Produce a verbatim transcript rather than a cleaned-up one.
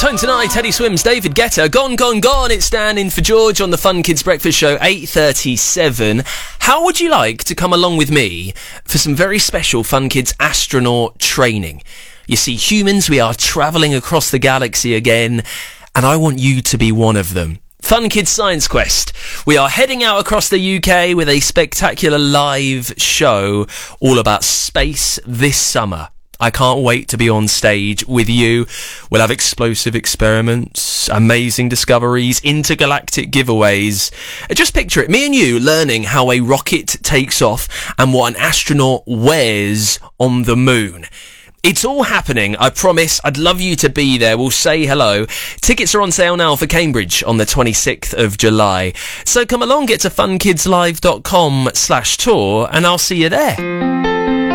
Home tonight, Teddy Swims, David Guetta, Gone, Gone, Gone. It's Dan in for George on the Fun Kids Breakfast Show, eight thirty-seven. How would you like to come along with me for some very special Fun Kids astronaut training? You see, humans, we are travelling across the galaxy again, and I want you to be one of them. Fun Kids Science Quest. We are heading out across the U K with a spectacular live show all about space this summer. I can't wait to be on stage with you. We'll have explosive experiments, amazing discoveries, intergalactic giveaways. Just picture it, me and you learning how a rocket takes off and what an astronaut wears on the moon. It's all happening, I promise. I'd love you to be there. We'll say hello. Tickets are on sale now for Cambridge on the twenty-sixth of July. So come along, get to funkidslive.com slash tour, and I'll see you there.